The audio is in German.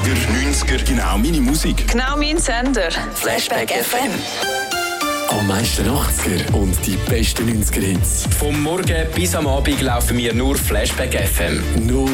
80er, 90er, genau meine Musik. Genau mein Sender. Flashback FM. Am meisten 80er und die besten 90er Hits. Vom Morgen bis am Abend laufen wir nur Flashback FM. Nur